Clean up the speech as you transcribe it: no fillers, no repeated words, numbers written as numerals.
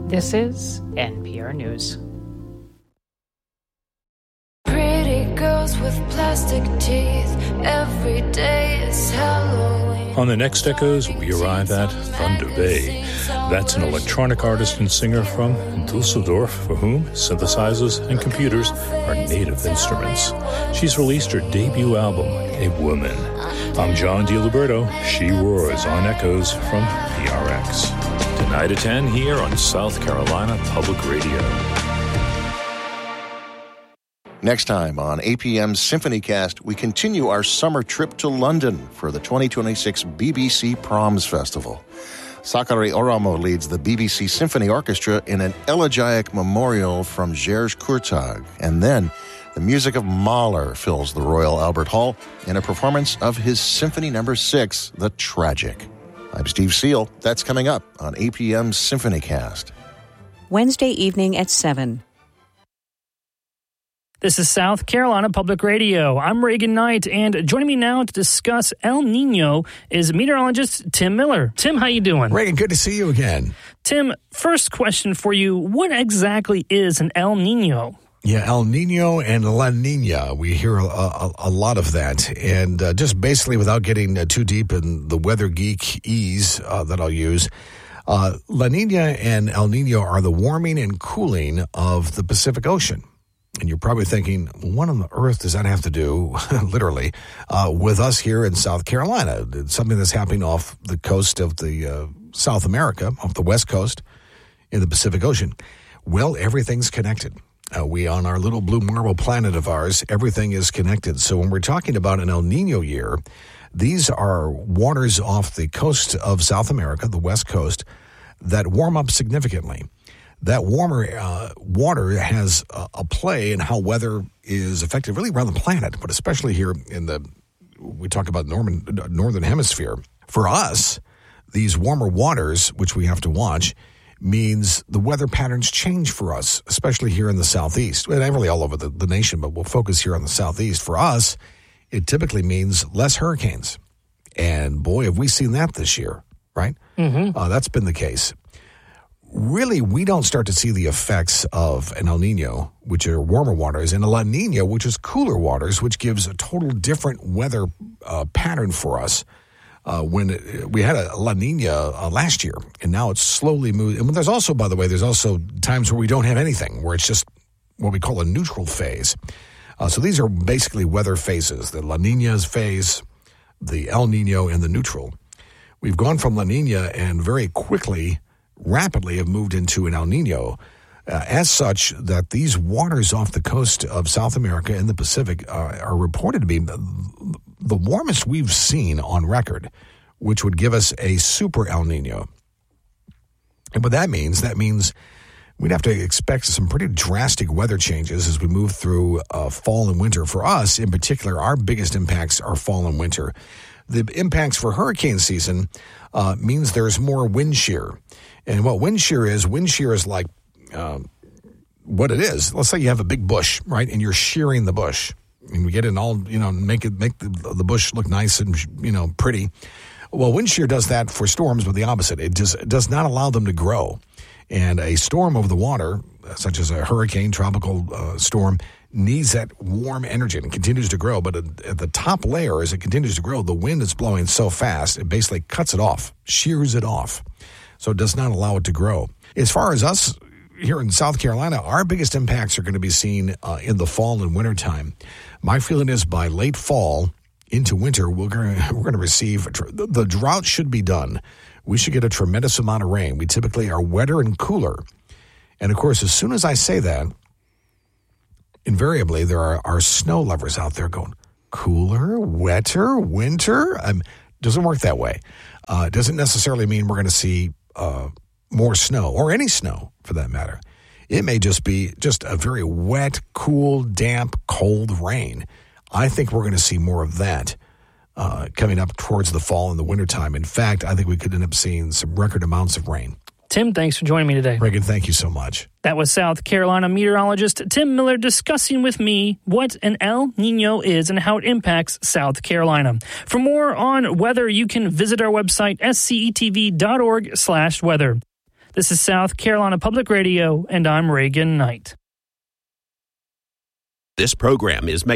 This is NPR News. Pretty girls with plastic teeth. Every day is Halloween. On the next Echoes, we arrive at Thunder Bay. That's an electronic artist and singer from Dusseldorf for whom synthesizers and computers are native instruments. She's released her debut album, A Woman. I'm John DiLiberto. She Roars on Echoes from PRX. Tonight at 10 here on South Carolina Public Radio. Next time on APM's SymphonyCast, we continue our summer trip to London for the 2026 BBC Proms Festival. Sakari Oramo leads the BBC Symphony Orchestra in an elegiac memorial from Gers Kurtag. And then the music of Mahler fills the Royal Albert Hall in a performance of his Symphony No. 6, The Tragic. I'm Steve Seal. That's coming up on APM's SymphonyCast. Wednesday evening at 7. This is South Carolina Public Radio. I'm Reagan Knight, and joining me now to discuss El Nino is meteorologist Tim Miller. Tim, how you doing? Reagan, good to see you again. Tim, first question for you. What exactly is an El Nino? Yeah, El Nino and La Nina. We hear a lot of that. And just basically, without getting too deep in the weather geek ease that I'll use, La Nina and El Nino are the warming and cooling of the Pacific Ocean. And you're probably thinking, what on earth does that have to do, literally, with us here in South Carolina? It's something that's happening off the coast of the South America, off the West Coast in the Pacific Ocean. Well, everything's connected. We, on our little blue marble planet of ours, everything is connected. So when we're talking about an El Nino year, these are waters off the coast of South America, the West Coast, that warm up significantly. That warmer water has a play in how weather is affected really around the planet, but especially here in we talk about northern hemisphere. For us, these warmer waters, which we have to watch, means the weather patterns change for us, especially here in the southeast. And really all over the nation, but we'll focus here on the southeast. For us, it typically means less hurricanes. And boy, have we seen that this year, right? Mm-hmm. That's been the case. Really, we don't start to see the effects of an El Nino, which are warmer waters, and a La Nina, which is cooler waters, which gives a total different weather pattern for us. When we had a La Nina last year, and now it's slowly moved. And there's also, by the way, there's also times where we don't have anything, where it's just what we call a neutral phase. So these are basically weather phases, the La Nina's phase, the El Nino, and the neutral. We've gone from La Nina and very quickly, rapidly have moved into an El Nino, as such that these waters off the coast of South America and the Pacific are reported to be the warmest we've seen on record, which would give us a super El Nino. And what that means we'd have to expect some pretty drastic weather changes as we move through fall and winter. For us, in particular, our biggest impacts are fall and winter. The impacts for hurricane season means there's more wind shear. And what wind shear is like what it is. Let's say you have a big bush, right, and you're shearing the bush. And we get it all, make the bush look nice and, pretty. Well, wind shear does that for storms, but the opposite. It just does not allow them to grow. And a storm over the water, such as a hurricane, tropical storm, needs that warm energy and continues to grow. But at the top layer, as it continues to grow, the wind is blowing so fast, it basically cuts it off, shears it off. So it does not allow it to grow. As far as us here in South Carolina, our biggest impacts are going to be seen in the fall and winter time. My feeling is by late fall into winter, we're going to receive the drought should be done. We should get a tremendous amount of rain. We typically are wetter and cooler. And of course, as soon as I say that, invariably there are snow lovers out there going, cooler, wetter, winter? Doesn't work that way. It doesn't necessarily mean we're going to see more snow, or any snow for that matter. It may just be a very wet, cool, damp, cold rain. I think we're going to see more of that coming up towards the fall and the wintertime. In fact, I think we could end up seeing some record amounts of rain. Tim, thanks for joining me today. Reagan, thank you so much. That was South Carolina meteorologist Tim Miller discussing with me what an El Nino is and how it impacts South Carolina. For more on weather, you can visit our website, scetv.org/weather. This is South Carolina Public Radio, and I'm Reagan Knight. This program is made